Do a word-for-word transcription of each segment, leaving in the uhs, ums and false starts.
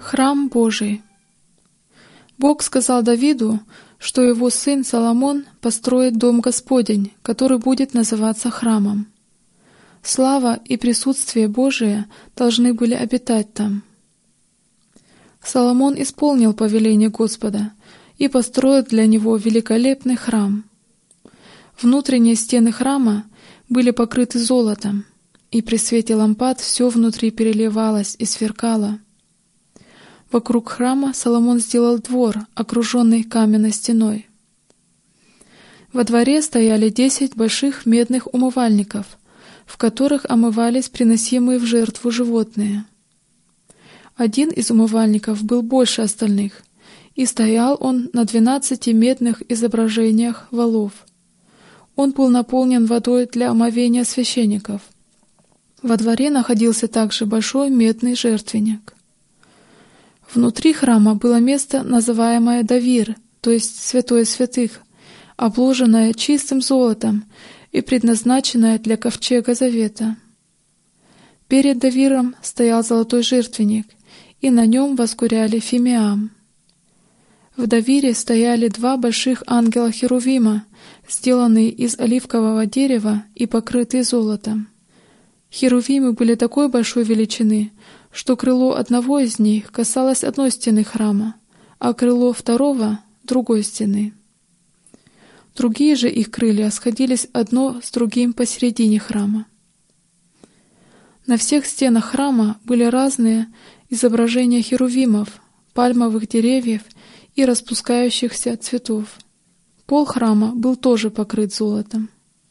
Храм Божий. Бог сказал Давиду, что его сын Соломон построит дом Господень, который будет называться храмом. Слава и присутствие Божие должны были обитать там. Соломон исполнил повеление Господа и построил для него великолепный храм. Внутренние стены храма были покрыты золотом, и при свете лампад все внутри переливалось и сверкало. Вокруг храма Соломон сделал двор, окруженный каменной стеной. Во дворе стояли десять больших медных умывальников, в которых омывались приносимые в жертву животные. Один из умывальников был больше остальных, и стоял он на двенадцати медных изображениях волов. Он был наполнен водой для омовения священников. Во дворе находился также большой медный жертвенник. Внутри храма было место, называемое Давир, то есть Святое Святых, обложенное чистым золотом и предназначенное для ковчега завета. Перед Давиром стоял золотой жертвенник, и на нем воскуряли фимиам. В Давире стояли два больших ангела-херувима, сделанные из оливкового дерева и покрытые золотом. Херувимы были такой большой величины, что крыло одного из них касалось одной стены храма, а крыло второго — другой стены. Другие же их крылья сходились одно с другим посередине храма. На всех стенах храма были разные изображения херувимов, пальмовых деревьев и распускающихся цветов. Пол храма был тоже покрыт золотом.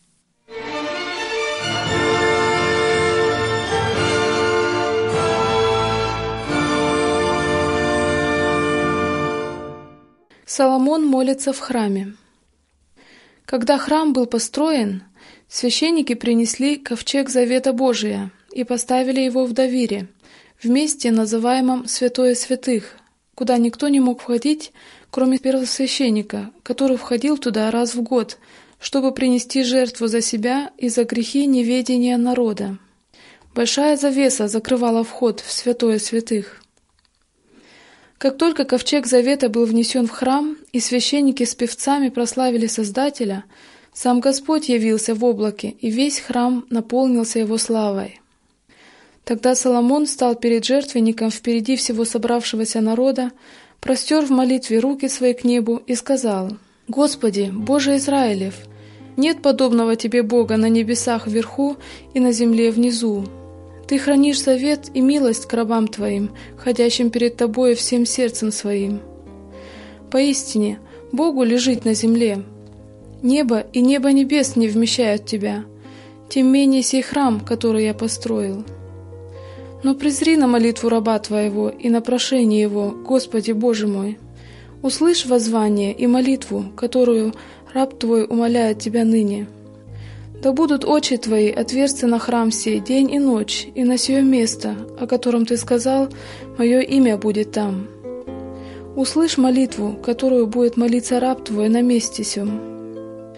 Соломон молится в храме. Когда храм был построен, священники принесли ковчег Завета Божия и поставили его в Давире, в месте, называемом Святое Святых, куда никто не мог входить, кроме первосвященника, который входил туда раз в год, чтобы принести жертву за себя и за грехи неведения народа. Большая завеса закрывала вход в Святое Святых. Как только ковчег Завета был внесен в храм, и священники с певцами прославили Создателя, сам Господь явился в облаке, и весь храм наполнился Его славой. Тогда Соломон стал перед жертвенником впереди всего собравшегося народа, простер в молитве руки свои к небу и сказал: «Господи, Боже Израилев, нет подобного Тебе Бога на небесах вверху и на земле внизу. Ты хранишь завет и милость к рабам Твоим, ходящим перед Тобою всем сердцем своим. Поистине, Богу лежит на земле. Небо и небо небес не вмещают Тебя, тем менее сей храм, который я построил. Но презри на молитву раба Твоего и на прошение его, Господи Боже мой. Услышь воззвание и молитву, которую раб Твой умоляет Тебя ныне. Да будут очи Твои отверсты на храм сей день и ночь, и на сие место, о котором Ты сказал, мое имя будет там. Услышь молитву, которую будет молиться раб Твой на месте сем.